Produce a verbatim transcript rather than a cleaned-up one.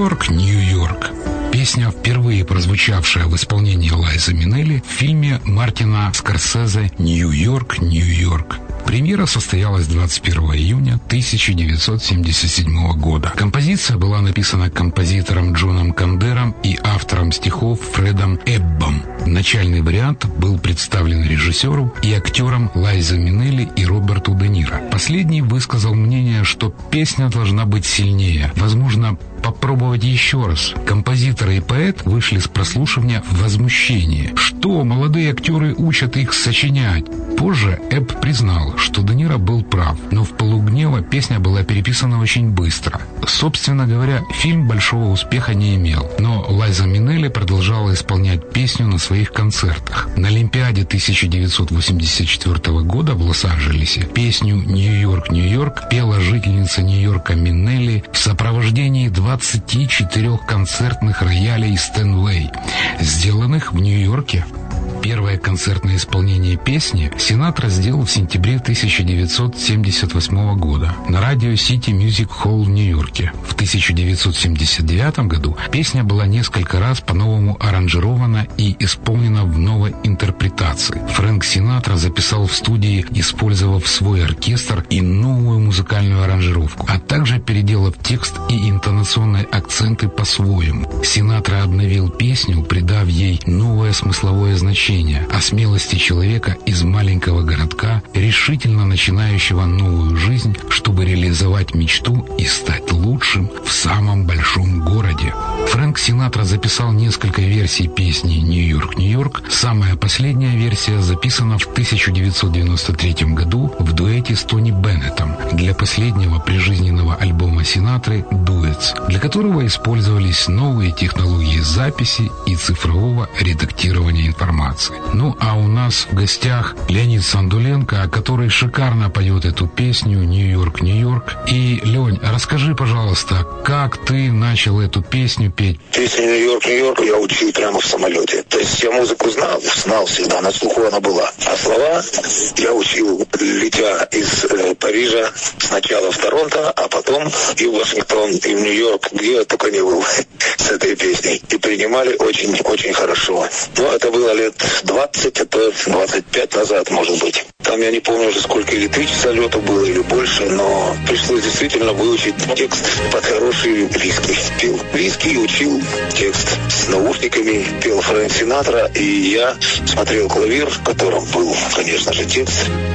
Нью-Йорк, Нью-Йорк. Песня, впервые прозвучавшая в исполнении Лайзы Минелли в фильме Мартина Скорсезе «Нью-Йорк, Нью-Йорк». Премьера состоялась двадцать первого июня тысяча девятьсот семьдесят седьмого года. Композиция была написана композитором Джоном Кондером и автором стихов Фредом Эббом. Начальный вариант был представлен режиссеру и актерам Лайзе Минелли и Роберту Де Ниро. Последний высказал мнение, что песня должна быть сильнее, возможно, попробовать еще раз. Композитор и поэт вышли с прослушивания в возмущении. Что молодые актеры учат их сочинять? Позже Эбб признал, что Де Ниро был прав, но в пылу гнева песня была переписана очень быстро. Собственно говоря, фильм большого успеха не имел, но Лайза Минелли продолжала исполнять песню на своих концертах. На Олимпиаде тысяча девятьсот восемьдесят четвёртого года в Лос-Анджелесе песню «Нью-Йорк, Нью-Йорк» пела жительница Нью-Йорка Минелли в сопровождении двадцати четырёх концертных роялей Стэнвей, сделанных в Нью-Йорке. Первое концертное исполнение песни Синатра сделал в сентябре тысяча девятьсот семьдесят восьмого года на радио City Music Hall в Нью-Йорке. В тысяча девятьсот семьдесят девятом году песня была несколько раз по-новому аранжирована и исполнена в новой интерпретации. Фрэнк Синатра записал в студии, использовав свой оркестр и новую музыкальную аранжировку, а также переделав текст и интонационные акценты по-своему. Синатра обновил песню, придав ей новое смысловое значение о смелости человека из маленького городка, решительно начинающего новую жизнь, чтобы реализовать мечту и стать лучшим в самом большом городе. Фрэнк Синатра записал несколько версий песни «Нью-Йорк, Нью-Йорк». Самая последняя версия записана в тысяча девятьсот девяносто третьем году в дуэте с Тони Беннетом для последнего прижизненного альбома Синатры «Дуэтс», для которого использовались новые технологии записи и цифрового редактирования информации. Ну, а у нас в гостях Леонид Сандуленко, который шикарно поет эту песню «Нью-Йорк, Нью-Йорк». И, Лень, расскажи, пожалуйста, как ты начал эту песню петь? Песню «Нью-Йорк, Нью-Йорк» я учил прямо в самолете. То есть я музыку знал, знал всегда, на слуху она была. А слова я учил, летя из э, Парижа сначала в Торонто, а потом и в Вашингтон, и в Нью-Йорк, где я только не был с этой песней. И принимали очень-очень хорошо. Но это было лет двадцать, а то двадцать пять назад, может быть. Там я не помню уже сколько, или три часа лету было, или больше, но пришлось действительно выучить текст под хороший виски. Пил виски и учил текст. С наушниками пел Фрэнк Синатра, и я смотрел клавир, в котором был, конечно же, текст.